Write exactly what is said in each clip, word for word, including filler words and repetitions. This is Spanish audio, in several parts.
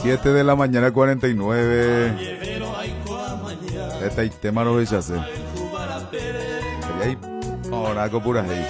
siete de la mañana, cuarenta y nueve. Este tema no se hace. Ahí, ahora por ahí.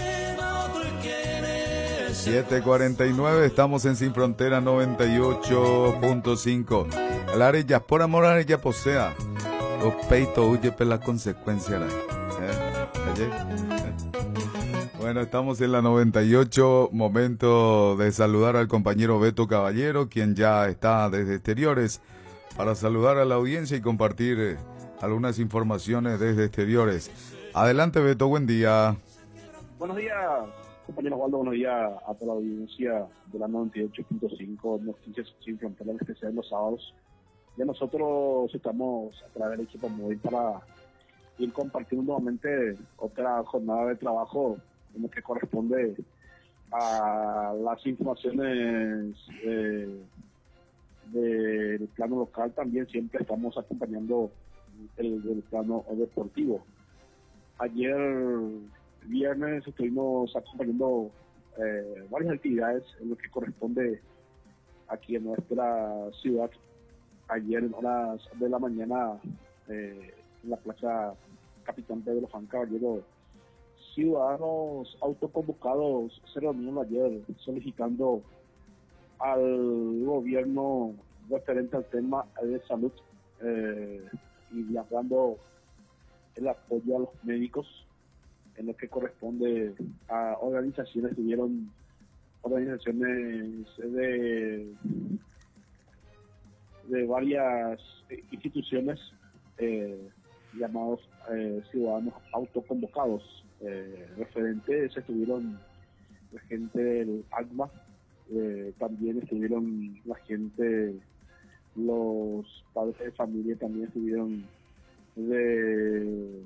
siete cuarenta y nueve, estamos en Sin Frontera noventa y ocho punto cinco. El área, por amor a ella posea. Los peitos huye por la consecuencia. ¿Eh? Bueno, estamos en la noventa y ocho, momento de saludar al compañero Beto Caballero, quien ya está desde exteriores, para saludar a la audiencia y compartir eh, algunas informaciones desde exteriores. Adelante, Beto, buen día. Buenos días, compañero Waldo, buenos días a toda la audiencia de la noventa y ocho punto cinco, Noticias Sin Frontera, en especial los sábados. Ya nosotros estamos a través del equipo móvil para ir compartiendo nuevamente otra jornada de trabajo en lo que corresponde a las informaciones eh, del plano local. También siempre estamos acompañando el, el plano deportivo. Ayer viernes estuvimos acompañando eh, varias actividades en lo que corresponde aquí en nuestra ciudad. Ayer en horas de la mañana eh, en la plaza Capitán Pedro Juan Caballero, ciudadanos autoconvocados se reunieron ayer solicitando al gobierno referente al tema de salud eh, y dando el apoyo a los médicos en lo que corresponde a organizaciones. Tuvieron organizaciones de de varias instituciones eh, llamados eh, ciudadanos autoconvocados. Eh, referentes estuvieron la gente del ACMA, eh, también estuvieron la gente, los padres de familia, también estuvieron de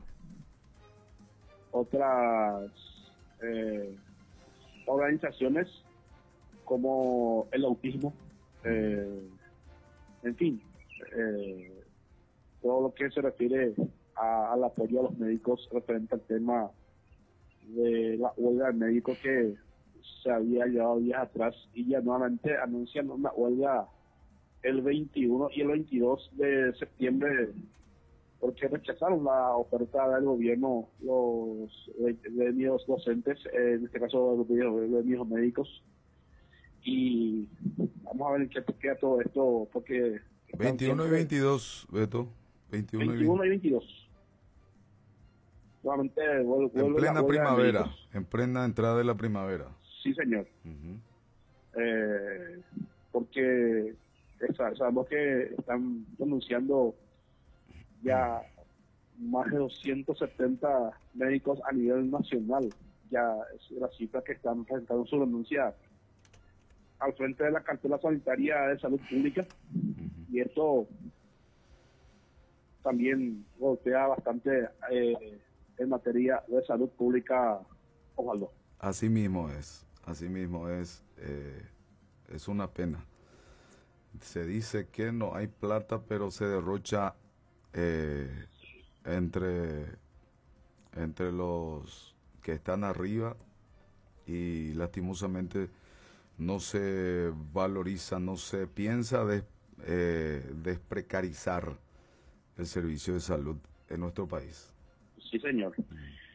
otras eh, organizaciones como el autismo, eh, en fin, eh, todo lo que se refiere a, al apoyo a los médicos referente al tema de la huelga de médicos que se había llevado días atrás, y ya nuevamente anuncian una huelga el veintiuno y el veintidós de septiembre porque rechazaron la oferta del gobierno los gremios docentes, en este caso los gremios médicos. Y vamos a ver en qué queda todo esto, porque veintiuno y veintidós, Beto. veintiuno, veintiuno y veintidós. Nuevamente vuelve, vuelve en plena la primavera, en plena entrada de la primavera. Sí, señor. Uh-huh. Eh, porque sabemos que están denunciando ya más de doscientos setenta médicos a nivel nacional. Ya es la cifra que están presentando su denuncia al frente de la cartela sanitaria de salud pública. Uh-huh. Y esto también golpea bastante eh, en materia de salud pública, Osvaldo. Así mismo es, así mismo es, eh, es una pena. Se dice que no hay plata, pero se derrocha eh, entre, entre los que están arriba, y lastimosamente no se valoriza, no se piensa de, eh, desprecarizar el servicio de salud en nuestro país. Sí, señor. Mm.